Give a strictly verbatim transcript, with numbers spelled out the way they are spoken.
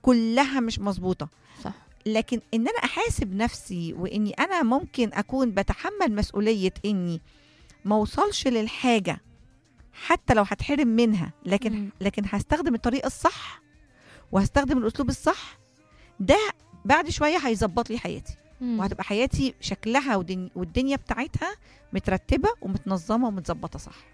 كلها مش مظبوطه. صح. لكن ان انا احاسب نفسي واني انا ممكن اكون بتحمل مسؤوليه اني ما اوصلش للحاجه حتى لو هتحرم منها، لكن مم. لكن هستخدم الطريقه الصح وهستخدم الاسلوب الصح، ده بعد شويه هيظبط لي حياتي، مم. وهتبقى حياتي شكلها ودن- والدنيا بتاعتها مترتبه ومتنظمه ومتظبطه صح.